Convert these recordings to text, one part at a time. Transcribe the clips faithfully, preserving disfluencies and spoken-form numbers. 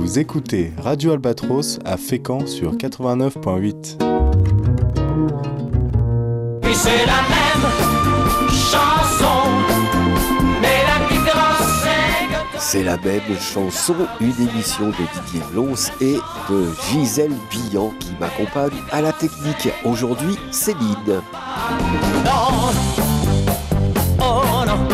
Vous écoutez Radio Albatros à Fécamp sur quatre-vingt-neuf virgule huit. Et c'est la même chanson, mais la différence c'est que... C'est la même chanson, une émission de Didier Blons et de Gisèle Billan qui m'accompagne à la technique. Aujourd'hui, Céline. Non, oh non.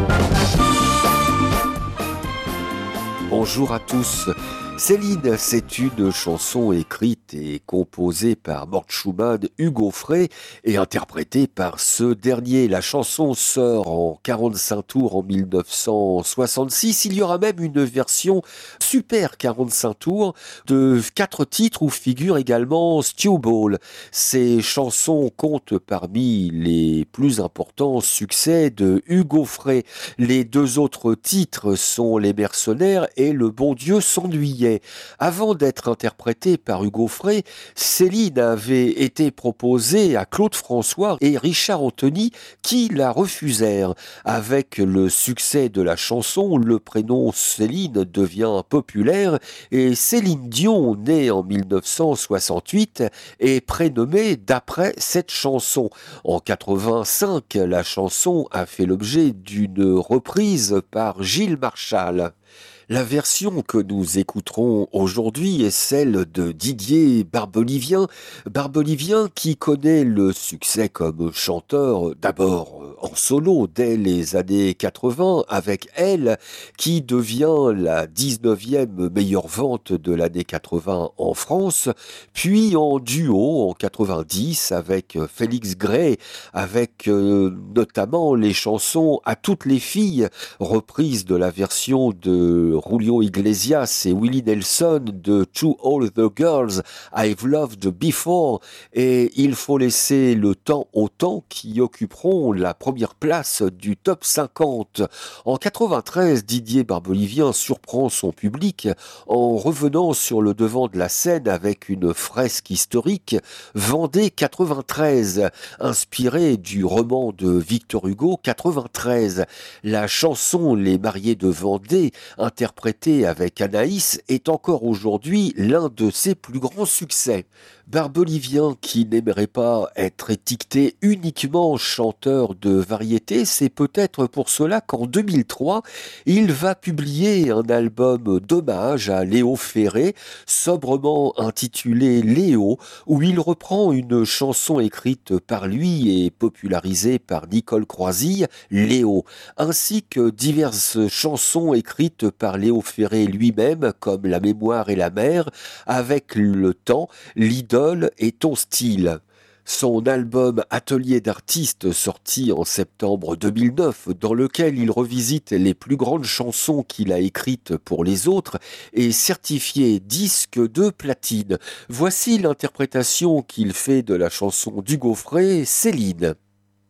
Bonjour à tous. Céline, c'est une chanson écrite et composée par Mort Schumann, Hugo Frey et interprétée par ce dernier. La chanson sort en quarante-cinq tours en mille neuf cent soixante-six. Il y aura même une version super quarante-cinq tours de quatre titres où figure également Stew Ball. Ces chansons comptent parmi les plus importants succès de Hugo Frey. Les deux autres titres sont Les Mercenaires et Le Bon Dieu s'ennuyait. Avant d'être interprétée par Hugo Frey, Céline avait été proposée à Claude François et Richard Anthony qui la refusèrent. Avec le succès de la chanson, le prénom Céline devient populaire et Céline Dion, née en mille neuf cent soixante-huit, est prénommée d'après cette chanson. En quatre-vingt-cinq, la chanson a fait l'objet d'une reprise par Gilles Marchal. La version que nous écouterons aujourd'hui est celle de Didier Barbelivien. Barbelivien qui connaît le succès comme chanteur d'abord en solo dès les années quatre-vingts avec Elle, qui devient la dix-neuvième meilleure vente de l'année quatre-vingts en France, puis en duo en quatre-vingt-dix avec Félix Gray, avec euh, notamment les chansons À toutes les filles, reprises de la version de Julio Iglesias et Willie Nelson de To All the Girls I've Loved Before, et il faut laisser le temps aux temps qui occuperont la première place du top cinquante. En quatre-vingt-treize, Didier Barbelivien surprend son public en revenant sur le devant de la scène avec une fresque historique, Vendée quatre-vingt-treize, inspirée du roman de Victor Hugo quatre-vingt-treize. La chanson Les mariés de Vendée, interprétée avec Anaïs, est encore aujourd'hui l'un de ses plus grands succès. Barbelivien, qui n'aimerait pas être étiqueté uniquement chanteur de variété, c'est peut-être pour cela qu'en deux mille trois, il va publier un album d'hommage à Léo Ferré, sobrement intitulé Léo, où il reprend une chanson écrite par lui et popularisée par Nicole Croisille, Léo, ainsi que diverses chansons écrites par Léo Ferré lui-même, comme La mémoire et la mer, Avec le temps, L'idole et Ton style. Son album Atelier d'artistes, sorti en septembre deux mille neuf, dans lequel il revisite les plus grandes chansons qu'il a écrites pour les autres, est certifié disque de platine. Voici l'interprétation qu'il fait de la chanson d'Hugo Frey, Céline.